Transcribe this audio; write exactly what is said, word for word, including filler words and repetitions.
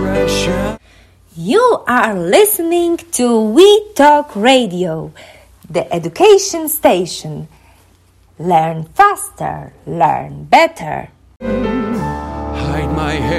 pressure. You are listening to We Talk Radio, the education station. Learn faster, learn better. Hide my head.